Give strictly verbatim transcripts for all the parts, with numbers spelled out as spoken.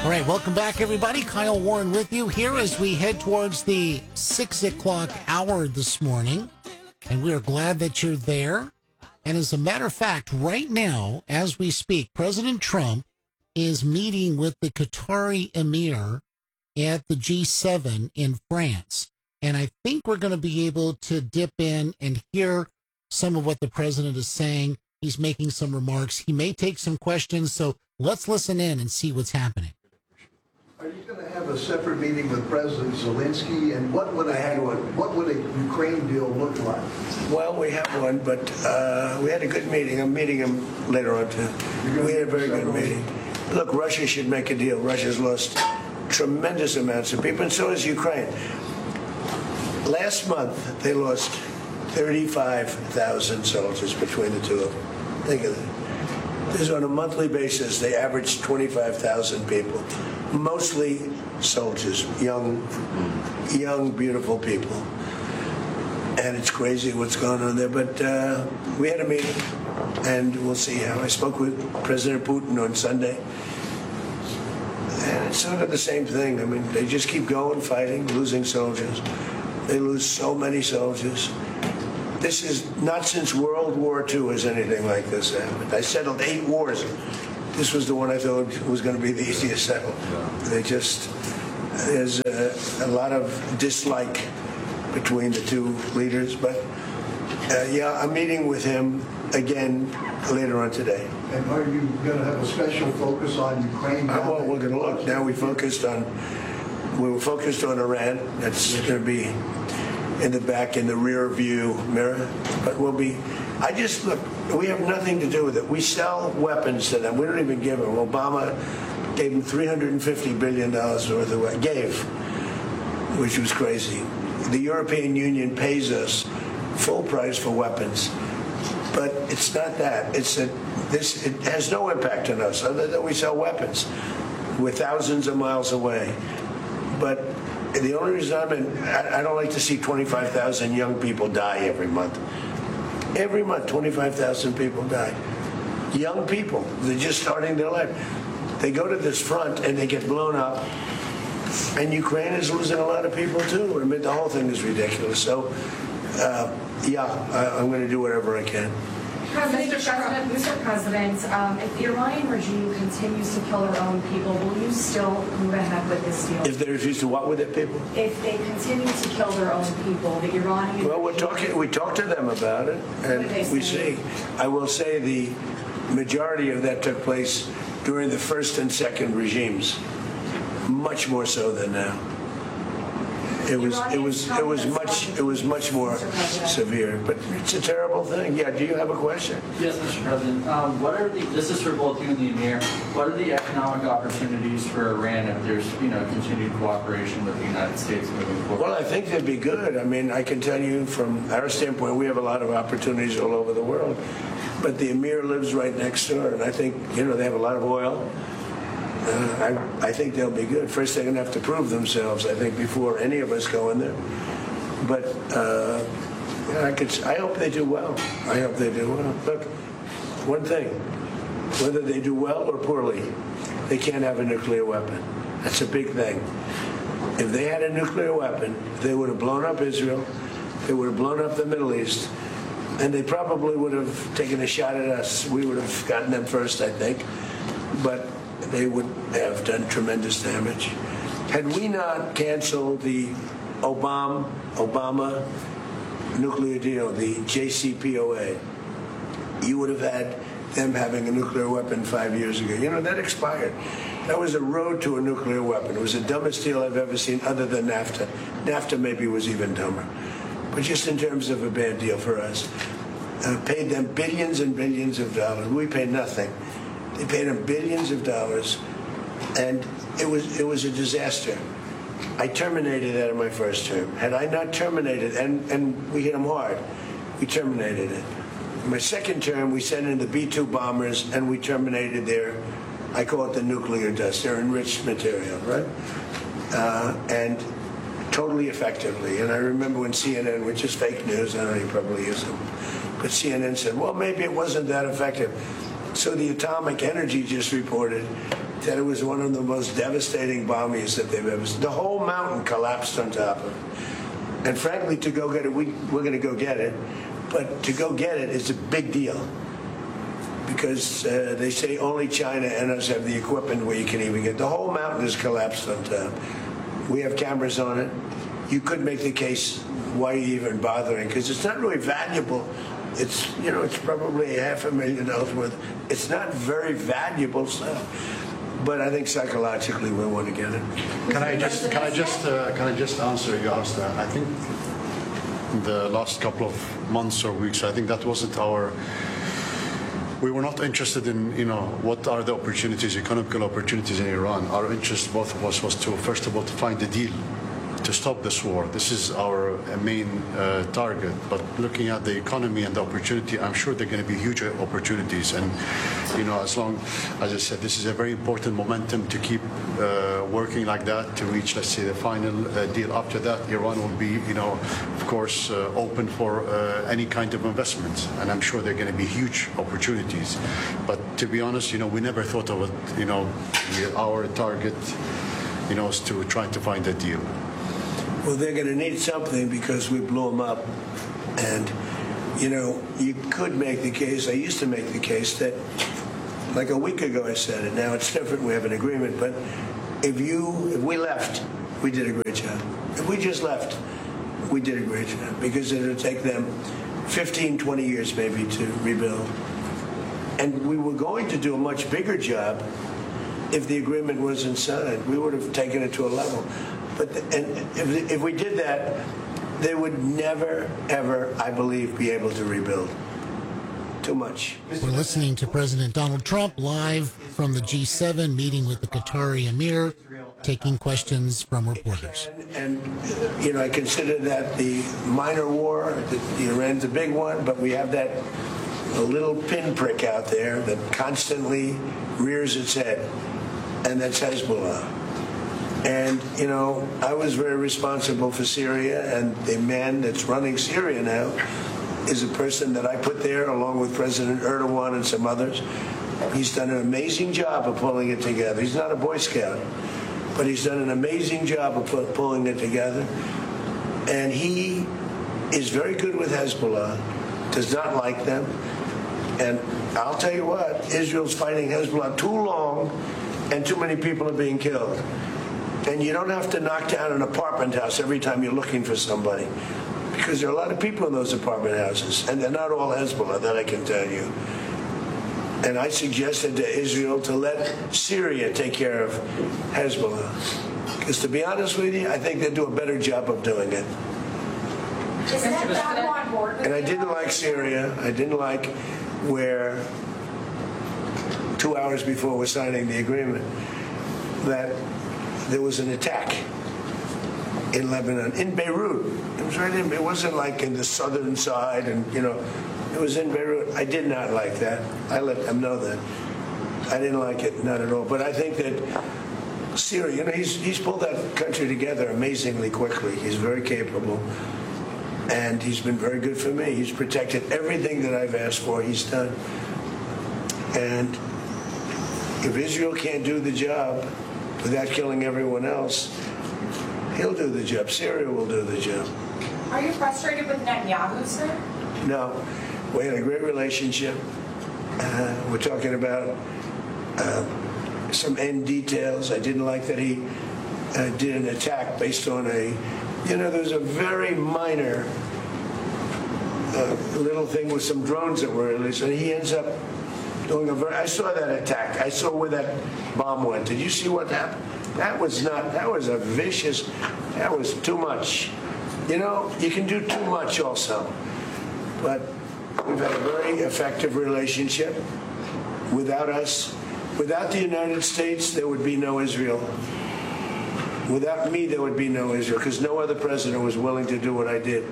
All right, welcome back, everybody. Kyle Warren with you here as we head towards the six o'clock hour this morning. And we are glad that you're there. And as a matter of fact, right now, as we speak, President Trump is meeting with the Qatari Emir at the G seven in France. And I think we're going to be able to dip in and hear some of what the president is saying. He's making some remarks. He may take some questions. So let's listen in and see what's happening. Are you going to have a separate meeting with President Zelensky, and what would a what would a Ukraine deal look like? Well, we have one, but uh, we had a good meeting. I'm meeting him later on too. We had a very good meeting. Look, Russia should make a deal. Russia's lost tremendous amounts of people, and so has Ukraine. Last month, they lost thirty-five thousand soldiers between the two of them. Think of that. This is on a monthly basis. They averaged twenty-five thousand people. Mostly soldiers, young, young, beautiful people. And it's crazy what's going on there. But uh, we had a meeting, and we'll see how. I spoke with President Putin on Sunday. And it's sort of the same thing. I mean, they just keep going, fighting, losing soldiers. They lose so many soldiers. This is not since World War Two has anything like this happened. I settled eight wars. This was the one I thought was going to be the easiest settle. They just, there's a, a lot of dislike between the two leaders. But uh, yeah, I'm meeting with him again later on today. And are you going to have a special focus on Ukraine? Uh, well, we're going to look. Now we focused on, we were focused on Iran. That's going to be in the back, in the rear view mirror. But we'll be, I just, look, we have nothing to do with it. We sell weapons to them. We don't even give them. Obama gave them three hundred fifty billion dollars worth of weapons. Gave, which was crazy. The European Union pays us full price for weapons. But it's not that. It's that this, it has no impact on us other than we sell weapons. We're thousands of miles away. But the only reason I'm in, I, I don't like to see twenty-five thousand young people die every month. Every month, twenty-five thousand people die. Young people, they're just starting their life. They go to this front and they get blown up. And Ukraine is losing a lot of people too. I mean, the whole thing is ridiculous. So, uh, yeah, I, I'm going to do whatever I can. Mister President, Mister President, um, if the Iranian regime continues to kill their own people, will you still move ahead with this deal? If they refuse to what with their people? If they continue to kill their own people, the Iranian Well, we're talking. We talked to them about it, and we see. I will say the majority of that took place during the first and second regimes, much more so than now. It was it was it was much it was much more severe, but it's a terrible thing. Yeah. Do you have a question? Yes, Mister President. Um, what are the? This is for both you and the Emir. What are the economic opportunities for Iran if there's you know continued cooperation with the United States moving forward? Well, I think they'd be good. I mean, I can tell you from our standpoint, we have a lot of opportunities all over the world, but the Emir lives right next door, and I think you know they have a lot of oil. Uh, I, I think they'll be good. First, they're going to have to prove themselves, I think, before any of us go in there. But uh, yeah, I could. I hope they do well. I hope they do well. Look, one thing, whether they do well or poorly, they can't have a nuclear weapon. That's a big thing. If they had a nuclear weapon, they would have blown up Israel. They would have blown up the Middle East. And they probably would have taken a shot at us. We would have gotten them first, I think. But they would have done tremendous damage. Had we not canceled the Obama, Obama nuclear deal, the J C P O A, you would have had them having a nuclear weapon five years ago. You know, that expired. That was a road to a nuclear weapon. It was the dumbest deal I've ever seen other than NAFTA. NAFTA maybe was even dumber. But just in terms of a bad deal for us. Uh, paid them billions and billions of dollars. We paid nothing. They paid them billions of dollars, and it was it was a disaster. I terminated that in my first term. Had I not terminated, and, and we hit them hard, we terminated it. In my second term, we sent in the B two bombers, and we terminated their, I call it the nuclear dust, their enriched material, right? Uh, and totally effectively. And I remember when C N N, which is fake news, I know you probably use them, but C N N said, well, maybe it wasn't that effective. So the Atomic Energy just reported that it was one of the most devastating bombings that they've ever seen. The whole mountain collapsed on top of it. And frankly, to go get it, we, we're going to go get it. But to go get it is a big deal. Because uh, they say only China and us have the equipment where you can even get. The whole mountain is collapsed on top. We have cameras on it. You could make the case, why are you even bothering? Because it's not really valuable. It's, you know, it's probably half a million dollars worth. It's not very valuable stuff. But I think psychologically we want to get it. Can I just can I just uh, can I just answer you, Alistair? I think the last couple of months or weeks, I think that wasn't our. We were not interested in, you know, what are the opportunities, economical opportunities in Iran. Our interest, both of us, was to first of all to find a deal to stop this war. This is our uh, main uh, target. But looking at the economy and the opportunity, I'm sure there are going to be huge opportunities. And, you know, as long, as I said, this is a very important momentum to keep uh, working like that to reach, let's say, the final uh, deal. After that, Iran will be, you know, of course, uh, open for uh, any kind of investments. And I'm sure there are going to be huge opportunities. But to be honest, you know, we never thought of it, you know, our target, you know, is to try to find a deal. Well, they're going to need something because we blew them up. And, you know, you could make the case, I used to make the case that, like a week ago I said it, now it's different, we have an agreement, but if you, if we left, we did a great job. If we just left, we did a great job because it'll take them fifteen, twenty years maybe to rebuild. And we were going to do a much bigger job if the agreement wasn't signed. We would have taken it to a level. But and if, if we did that, they would never, ever, I believe, be able to rebuild. Too much. We're listening to President Donald Trump live from the G seven, meeting with the Qatari Emir, taking questions from reporters. And, and you know, I consider that the minor war. The, the Iran's a big one, but we have that a little pinprick out there that constantly rears its head, and that's Hezbollah. And, you know, I was very responsible for Syria, and the man that's running Syria now is a person that I put there along with President Erdogan and some others. He's done an amazing job of pulling it together. He's not a Boy Scout, but he's done an amazing job of pu- pulling it together. And he is very good with Hezbollah, does not like them. And I'll tell you what, Israel's fighting Hezbollah too long, and too many people are being killed. And you don't have to knock down an apartment house every time you're looking for somebody, because there are a lot of people in those apartment houses, and they're not all Hezbollah, that I can tell you. And I suggested to Israel to let Syria take care of Hezbollah. Because to be honest with you, I think they do a better job of doing it. Is that that on board with And I you? didn't like Syria. I didn't like where two hours before we're signing the agreement that there was an attack in Lebanon, in Beirut. It was right in, it wasn't like in the southern side, and, you know, it was in Beirut. I did not like that. I let them know that. I didn't like it, not at all. But I think that Syria, you know, he's, he's pulled that country together amazingly quickly. He's very capable. And he's been very good for me. He's protected everything that I've asked for, he's done. And if Israel can't do the job without killing everyone else, he'll do the job. Syria will do the job. Are you frustrated with Netanyahu, sir? No, we had a great relationship. Uh, we're talking about uh, some end details. I didn't like that he uh, did an attack based on a, you know, there's a very minor uh, little thing with some drones that were released, and he ends up doing a very, I saw that attack. I saw where that bomb went. Did you see what happened? That was not, that was a vicious, that was too much. You know, you can do too much also. But we've had a very effective relationship. Without us, without the United States, there would be no Israel. Without me, there would be no Israel, because no other president was willing to do what I did.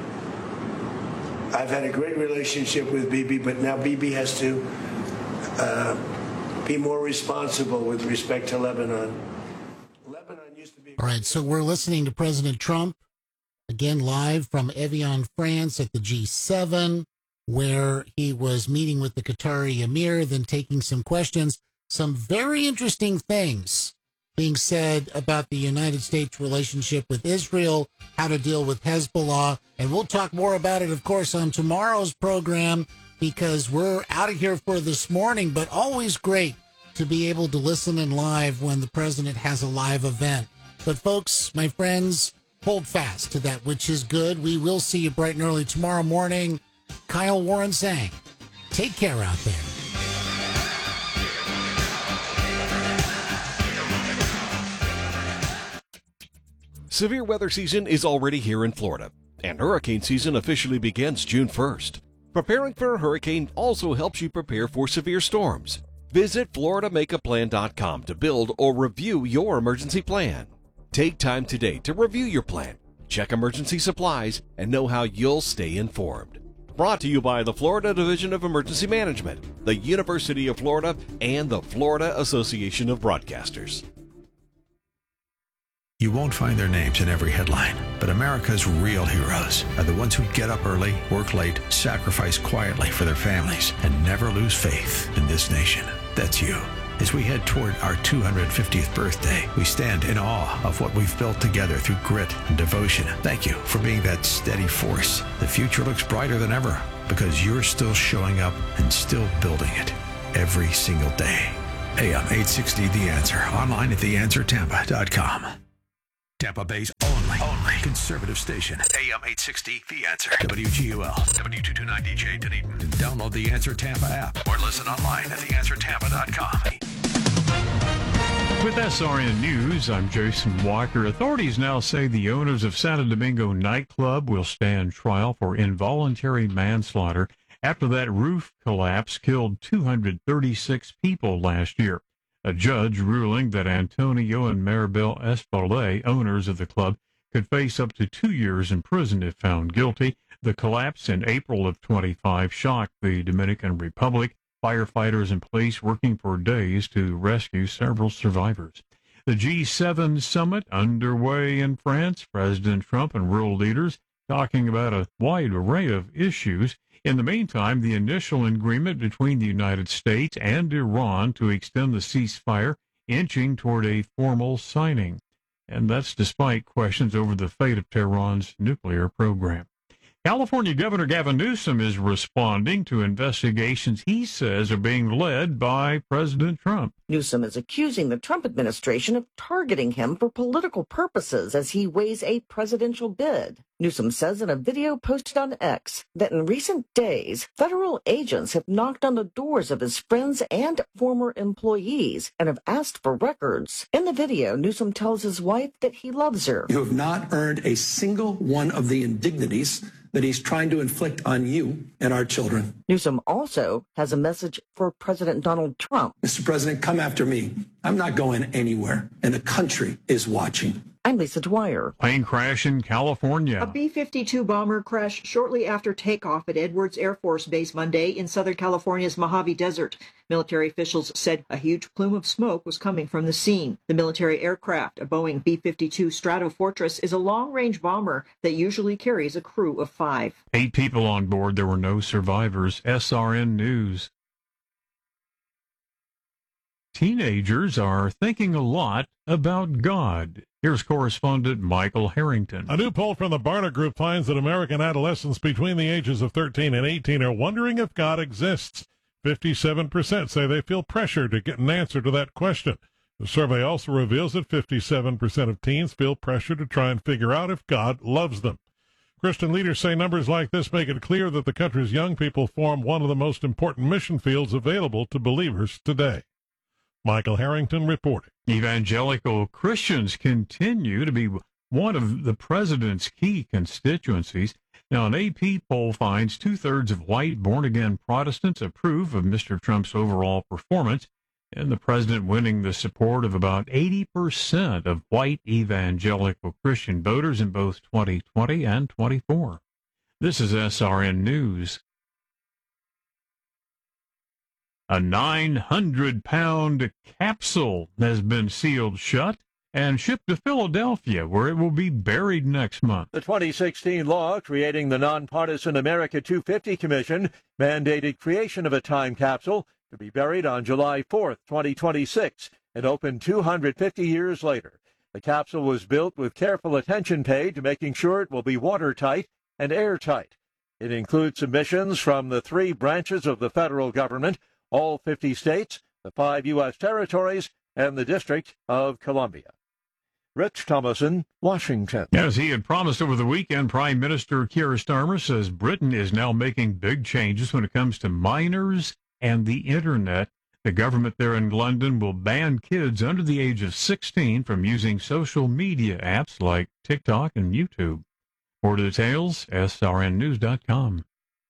I've had a great relationship with Bibi, but now Bibi has to uh, be more responsible with respect to Lebanon. Lebanon used to be... All right, so we're listening to President Trump, again live from Evian, France at the G seven, where he was meeting with the Qatari Emir, then taking some questions. some very interesting things being said about the United States relationship with Israel, how to deal with Hezbollah. And we'll talk more about it, of course, on tomorrow's program, because we're out of here for this morning, but always great to be able to listen in live when the president has a live event. But folks, my friends, hold fast to that which is good. We will see you bright and early tomorrow morning. Kyle Warren saying, take care out there. Severe weather season is already here in Florida, and hurricane season officially begins June first. Preparing for a hurricane also helps you prepare for severe storms. Visit Florida Make A Plan dot com to build or review your emergency plan. Take time today to review your plan, check emergency supplies, and know how you'll stay informed. Brought to you by the Florida Division of Emergency Management, the University of Florida, and the Florida Association of Broadcasters. You won't find their names in every headline, but America's real heroes are the ones who get up early, work late, sacrifice quietly for their families, and never lose faith in this nation. That's you. As we head toward our two hundred fiftieth birthday, we stand in awe of what we've built together through grit and devotion. Thank you for being that steady force. The future looks brighter than ever because you're still showing up and still building it every single day. A M eight sixty The Answer, online at the answer tampa dot com. Tampa Bay's only, only conservative station. A M eight sixty, The Answer. W G U L, W two twenty-nine D J Dunedin. Download the Answer Tampa app or listen online at the answer tampa dot com. With S R N News, I'm Jason Walker. Authorities now say the owners of Santo Domingo nightclub will stand trial for involuntary manslaughter after that roof collapse killed two hundred thirty-six people last year. A judge ruling that Antonio and Maribel Espalé, owners of the club, could face up to two years in prison if found guilty. The collapse in April of twenty-five shocked the Dominican Republic. Firefighters and police working for days to rescue several survivors. The G seven summit underway in France. President Trump and world leaders talking about a wide array of issues. In the meantime, the initial agreement between the United States and Iran to extend the ceasefire inching toward a formal signing. And that's despite questions over the fate of Tehran's nuclear program. California Governor Gavin Newsom is responding to investigations he says are being led by President Trump. Newsom is accusing the Trump administration of targeting him for political purposes as he weighs a presidential bid. Newsom says in a video posted on X that in recent days, federal agents have knocked on the doors of his friends and former employees and have asked for records. In the video, Newsom tells his wife that he loves her. You have not earned a single one of the indignities that he's trying to inflict on you and our children. Newsom also has a message for President Donald Trump. Mister President, come after me. I'm not going anywhere, and the country is watching. I'm Lisa Dwyer. Plane crash in California. A B fifty-two bomber crashed shortly after takeoff at Edwards Air Force Base Monday in Southern California's Mojave Desert. Military officials said a huge plume of smoke was coming from the scene. The military aircraft, a Boeing B fifty-two Stratofortress, is a long-range bomber that usually carries a crew of five. Eight people on board. There were no survivors. S R N News. Teenagers are thinking a lot about God. Here's correspondent Michael Harrington. A new poll from the Barna Group finds that American adolescents between the ages of thirteen and eighteen are wondering if God exists. fifty-seven percent say they feel pressure to get an answer to that question. The survey also reveals that fifty-seven percent of teens feel pressure to try and figure out if God loves them. Christian leaders say numbers like this make it clear that the country's young people form one of the most important mission fields available to believers today. Michael Harrington reporting. Evangelical Christians continue to be one of the president's key constituencies. Now, an A P poll finds two-thirds of white born-again Protestants approve of Mister Trump's overall performance, and the president winning the support of about eighty percent of white evangelical Christian voters in both twenty twenty and twenty-four. This is S R N News. A nine hundred pound capsule has been sealed shut and shipped to Philadelphia, where it will be buried next month. The twenty sixteen law creating the nonpartisan America two fifty Commission mandated creation of a time capsule to be buried on July fourth, twenty twenty-six, and open two hundred fifty years later. The capsule was built with careful attention paid to making sure it will be watertight and airtight. It includes submissions from the three branches of the federal government, all fifty states, the five U S territories, and the District of Columbia. Rich Thomason, Washington. As he had promised over the weekend, Prime Minister Keir Starmer says Britain is now making big changes when it comes to minors and the Internet. The government there in London will ban kids under the age of sixteen from using social media apps like TikTok and YouTube. For details, S R N news dot com.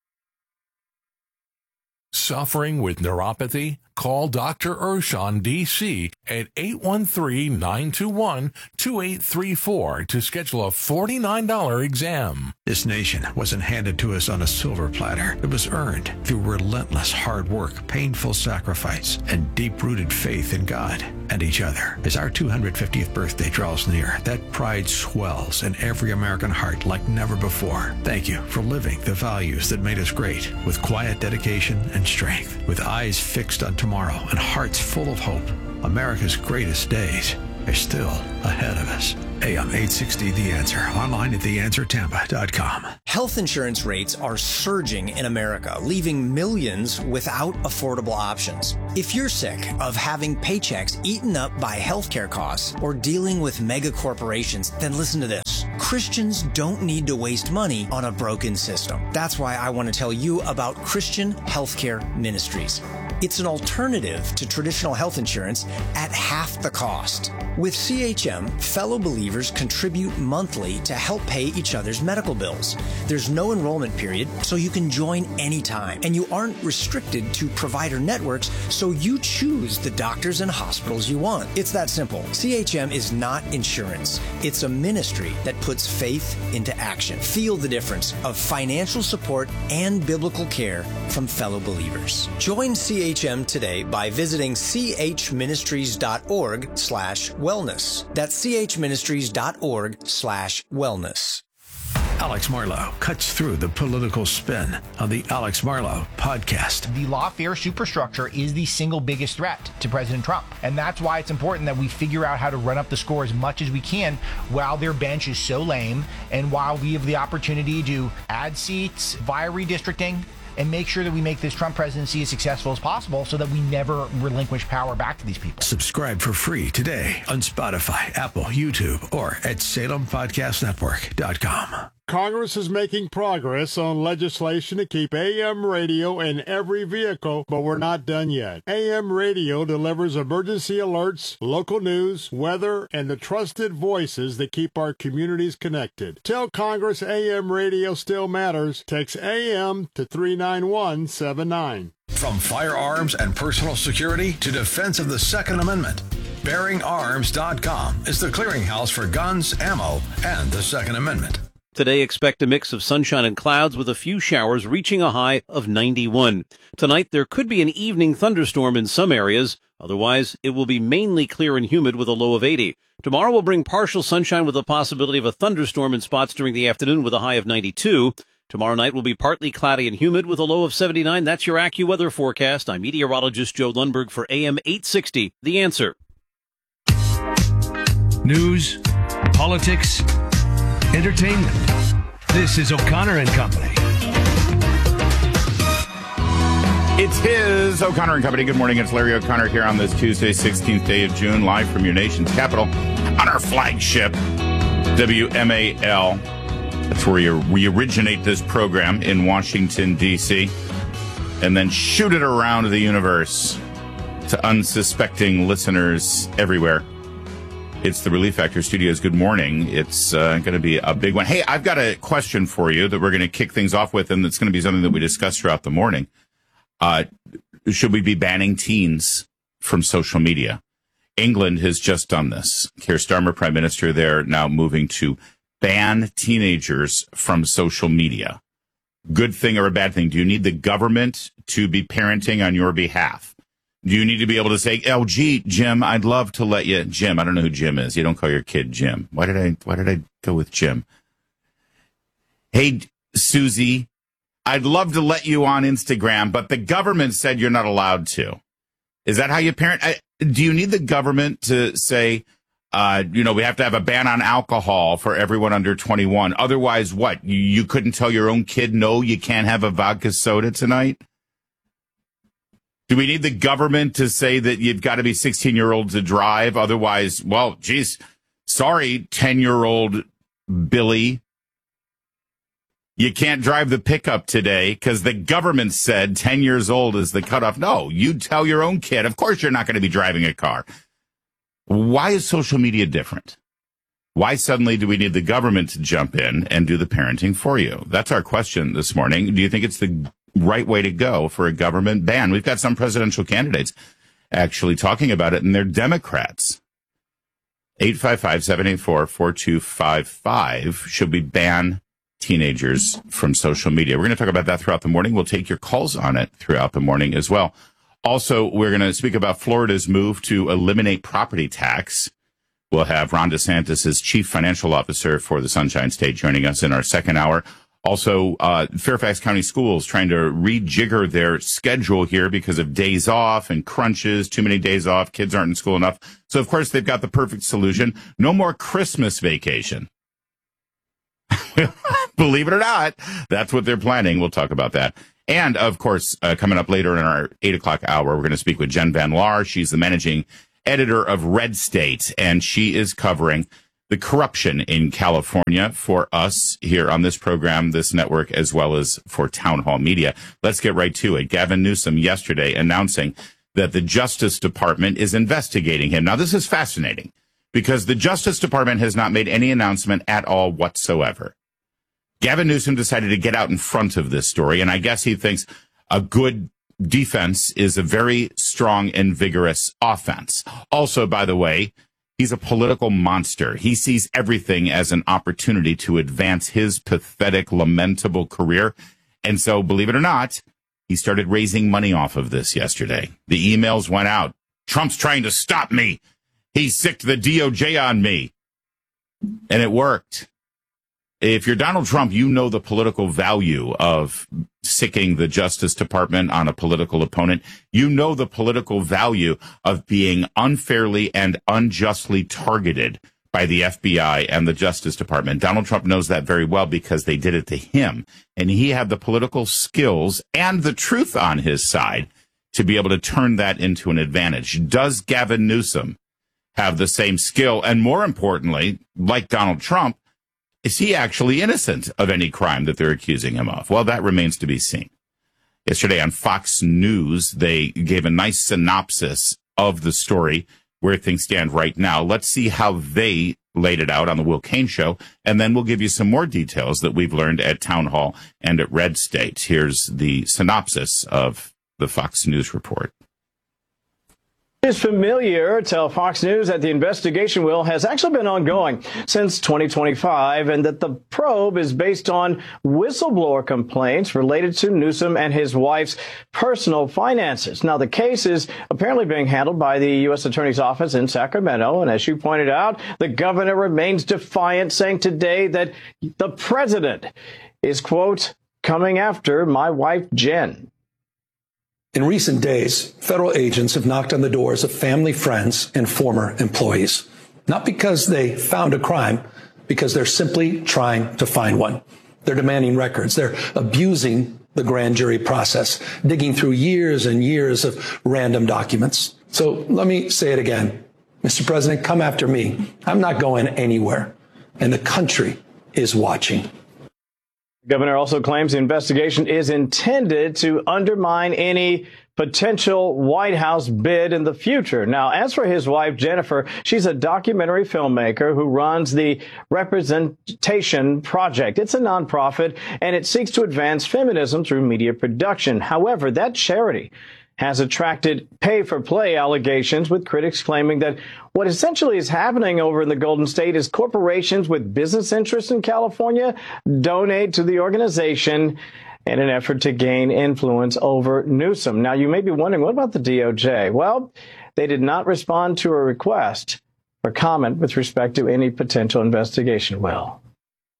Suffering with neuropathy? Call Doctor Urshan, D C at eight one three, nine two one, two eight three four to schedule a forty-nine dollars exam. This nation wasn't handed to us on a silver platter. It was earned through relentless hard work, painful sacrifice, and deep-rooted faith in God and each other. As our two hundred fiftieth birthday draws near, that pride swells in every American heart like never before. Thank you for living the values that made us great with quiet dedication and strength, with eyes fixed on tomorrow and hearts full of hope. America's greatest days are still ahead of us. A M eight sixty The Answer. Online at the answer tampa dot com. Health insurance rates are surging in America, leaving millions without affordable options. If you're sick of having paychecks eaten up by healthcare costs or dealing with mega corporations, then listen to this. Christians don't need to waste money on a broken system. That's why I want to tell you about Christian Healthcare Ministries. It's an alternative to traditional health insurance at half the cost. With C H M, fellow believers contribute monthly to help pay each other's medical bills. There's no enrollment period, so you can join anytime. And you aren't restricted to provider networks, so you choose the doctors and hospitals you want. It's that simple. C H M is not insurance. It's a ministry that puts faith into action. Feel the difference of financial support and biblical care from fellow believers. Join C H M today by visiting c h ministries dot org slash wellness. That's c h ministries dot org slash wellness. Alex Marlow cuts through the political spin on the Alex Marlow podcast. The lawfare superstructure is the single biggest threat to President Trump. And that's why it's important that we figure out how to run up the score as much as we can while their bench is so lame and while we have the opportunity to add seats via redistricting and make sure that we make this Trump presidency as successful as possible so that we never relinquish power back to these people. Subscribe for free today on Spotify, Apple, YouTube, or at salem podcast network dot com. Congress is making progress on legislation to keep A M radio in every vehicle, but we're not done yet. A M radio delivers emergency alerts, local news, weather, and the trusted voices that keep our communities connected. Tell Congress A M radio still matters. Text A M to three nine one seven nine. From firearms and personal security to defense of the Second Amendment, bearing arms dot com is the clearinghouse for guns, ammo, and the Second Amendment. Today, expect a mix of sunshine and clouds with a few showers reaching a high of ninety-one. Tonight, there could be an evening thunderstorm in some areas. Otherwise, it will be mainly clear and humid with a low of eighty. Tomorrow will bring partial sunshine with a possibility of a thunderstorm in spots during the afternoon with a high of ninety-two. Tomorrow night will be partly cloudy and humid with a low of seventy-nine. That's your AccuWeather forecast. I'm meteorologist Joe Lundberg for A M eight sixty. The Answer. News, politics, entertainment. This is O'Connor and Company. It's his O'Connor and Company. Good morning. It's Larry O'Connor here on this Tuesday, sixteenth day of June, live from your nation's capital on our flagship, W M A L. That's where we originate this program in Washington, D C, and then shoot it around the universe to unsuspecting listeners everywhere. It's the Relief Factor Studios. Good morning. It's uh, going to be a big one. Hey, I've got a question for you that we're going to kick things off with, and it's going to be something that we discuss throughout the morning. Uh, should we be banning teens from social media? England has just done this. Keir Starmer, Prime Minister there, now moving to ban teenagers from social media. Good thing or a bad thing? Do you need the government to be parenting on your behalf? Do you need to be able to say, oh, gee, Jim, I'd love to let you, Jim, I don't know who Jim is. You don't call your kid Jim. Why did I, why did I go with Jim? Hey, Susie, I'd love to let you on Instagram, but the government said you're not allowed to. Is that how you parent? I, do you need the government to say, uh, you know, we have to have a ban on alcohol for everyone under twenty-one? Otherwise, what? You, you couldn't tell your own kid, no, you can't have a vodka soda tonight? Do we need the government to say that you've got to be sixteen-year-old to drive? Otherwise, well, geez, sorry, ten-year-old Billy. You can't drive the pickup today because the government said ten years old is the cutoff. No, you tell your own kid, of course you're not going to be driving a car. Why is social media different? Why suddenly do we need the government to jump in and do the parenting for you? That's our question this morning. Do you think it's the right way to go for a government ban? We've got some presidential candidates actually talking about it, and they're Democrats. eight five five, seven eight four, four two five five. Should we ban teenagers from social media? We're going to talk about that throughout the morning. We'll take your calls on it throughout the morning as well. Also, we're going to speak about Florida's move to eliminate property tax. We'll have Ron DeSantis' chief financial officer for the Sunshine State joining us in our second hour. Also, uh, Fairfax County Schools trying to rejigger their schedule here because of days off and crunches, too many days off, kids aren't in school enough. So, of course, they've got the perfect solution. No more Christmas vacation. Believe it or not, that's what they're planning. We'll talk about that. And, of course, uh, coming up later in our eight o'clock hour, we're going to speak with Jen Van Laar. She's the managing editor of Red State, and she is covering the corruption in California for us here on this program, this network, as well as for Town Hall Media. Let's get right to it. Gavin Newsom yesterday announcing that the Justice Department is investigating him. Now, this is fascinating because the Justice Department has not made any announcement at all whatsoever. Gavin Newsom decided to get out in front of this story, and I guess he thinks a good defense is a very strong and vigorous offense. Also, by the way, he's a political monster. He sees everything as an opportunity to advance his pathetic, lamentable career. And so, believe it or not, he started raising money off of this yesterday. The emails went out. Trump's trying to stop me. He sicked the D O J on me. And it worked. If you're Donald Trump, you know the political value of sicking the Justice Department on a political opponent. You know the political value of being unfairly and unjustly targeted by the F B I and the Justice Department. Donald Trump knows that very well because they did it to him. And he had the political skills and the truth on his side to be able to turn that into an advantage. Does Gavin Newsom have the same skill? And more importantly, like Donald Trump, is he actually innocent of any crime that they're accusing him of? Well, that remains to be seen. Yesterday on Fox News, they gave a nice synopsis of the story, where things stand right now. Let's see how they laid it out on the Will Cain Show, and then we'll give you some more details that we've learned at Town Hall and at Red State. Here's the synopsis of the Fox News report. Is familiar, tell Fox News that the investigation, Will, has actually been ongoing since twenty twenty-five and that the probe is based on whistleblower complaints related to Newsom and his wife's personal finances. Now, the case is apparently being handled by the U S Attorney's Office in Sacramento. And as you pointed out, the governor remains defiant, saying today that the president is, quote, coming after my wife, Jen. In recent days, federal agents have knocked on the doors of family, friends, and former employees. Not because they found a crime, because they're simply trying to find one. They're demanding records. They're abusing the grand jury process, digging through years and years of random documents. So let me say it again. Mister President, come after me. I'm not going anywhere. And the country is watching. The governor also claims the investigation is intended to undermine any potential White House bid in the future. Now, as for his wife, Jennifer, she's a documentary filmmaker who runs the Representation Project. It's a nonprofit, and it seeks to advance feminism through media production. However, that charity has attracted pay-for-play allegations, with critics claiming that what essentially is happening over in the Golden State is corporations with business interests in California donate to the organization in an effort to gain influence over Newsom. Now, you may be wondering, what about the D O J? Well, they did not respond to a request for comment with respect to any potential investigation. Well,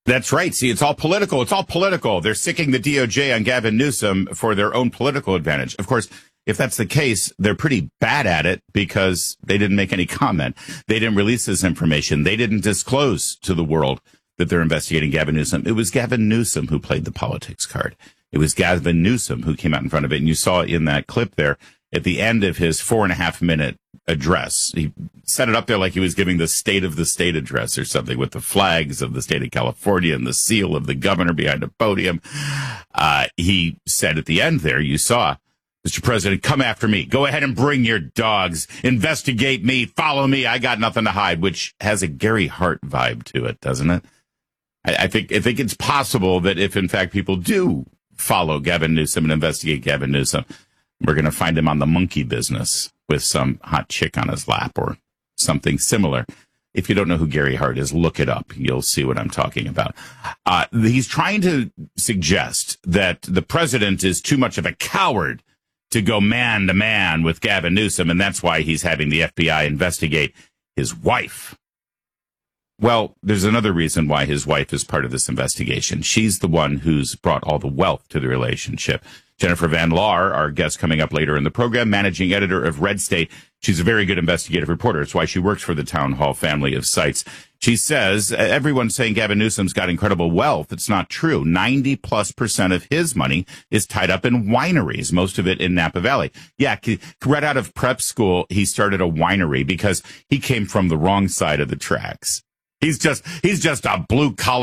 That's right. See, it's all political. It's all political. They're sicking the D O J on Gavin Newsom for their own political advantage. Of course, if that's the case, they're pretty bad at it because they didn't make any comment. They didn't release this information. They didn't disclose to the world that they're investigating Gavin Newsom. It was Gavin Newsom who played the politics card. It was Gavin Newsom who came out in front of it. And you saw in that clip there at the end of his four and a half minute address, he set it up there like he was giving the State of the State address or something with the flags of the state of California and the seal of the governor behind a podium. Uh, he said at the end there, you saw, Mister President, come after me. Go ahead and bring your dogs. Investigate me. Follow me. I got nothing to hide, which has a Gary Hart vibe to it, doesn't it? I, I think I think it's possible that if, in fact, people do follow Gavin Newsom and investigate Gavin Newsom, we're going to find him on the monkey business with some hot chick on his lap or something similar. If you don't know who Gary Hart is, look it up. You'll see what I'm talking about. Uh, he's trying to suggest that the president is too much of a coward to go man to man with Gavin Newsom, and that's why he's having the F B I investigate his wife. Well, there's another reason why his wife is part of this investigation. She's the one who's brought all the wealth to the relationship. Jennifer Van Laar, our guest coming up later in the program, managing editor of Red State. She's a very good investigative reporter. It's why she works for the Town Hall family of sites. She says, everyone's saying Gavin Newsom's got incredible wealth. It's not true. ninety plus percent of his money is tied up in wineries, most of it in Napa Valley. Yeah, right out of prep school, he started a winery because he came from the wrong side of the tracks. He's just, he's just a blue collar